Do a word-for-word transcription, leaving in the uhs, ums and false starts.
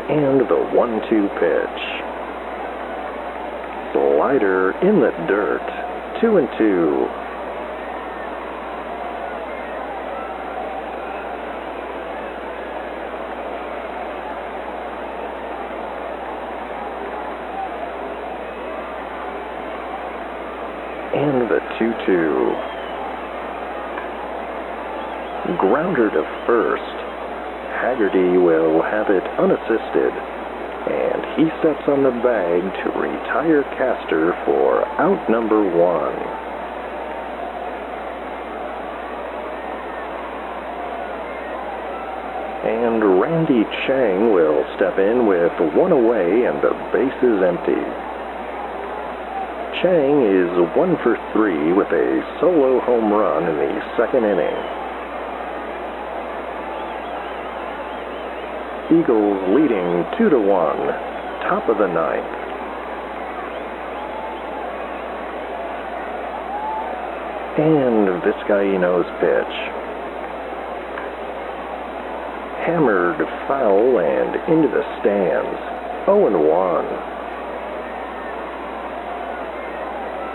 And the one two pitch. Slider in the dirt. Two and two. And the two two. Grounder to first. Haggerty will have it unassisted, and he steps on the bag to retire Castor for out number one. And Randy Chang will step in with one away and the base is empty. Chang is one for three with a solo home run in the second inning. Eagles leading two to one, top of the ninth. And Vizcaino's pitch. Hammered foul and into the stands. oh and one.